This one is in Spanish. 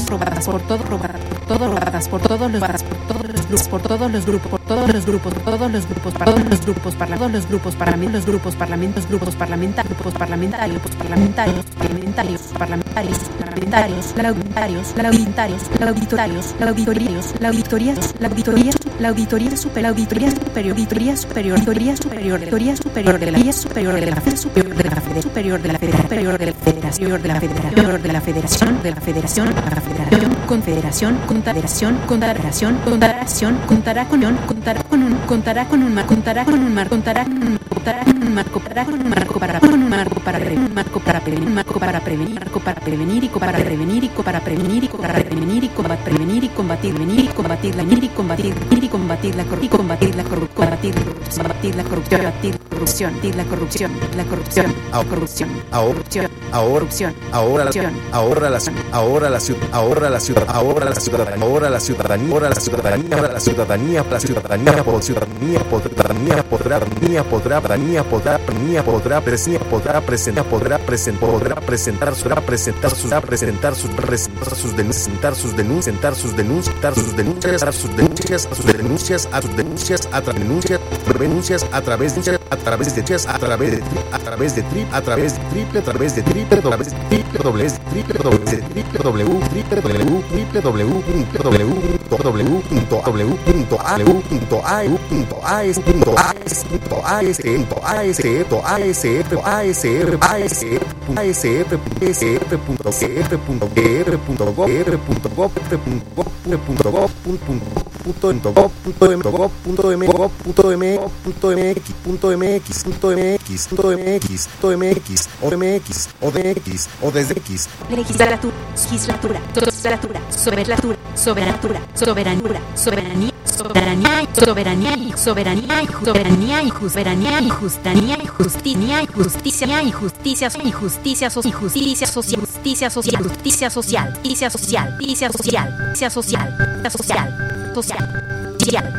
robadas por todo, robadas por todo, robadas por todos los grupos, por todos los grupos, por todos los grupos, todos los grupos, para todos los grupos, para todos los grupos, parlamentos, grupos parlamentarios, grupos parlamentarios, parlamentarios, parlamentarios, parlamentarios, parlamentarios, parlamentarios, la auditoría superior, auditoría superior de la Confederación contará con un marco para prevenir y combatir la corrupción. Ahora la ciudadanía podrá presentar sus denuncias a través de justicia social.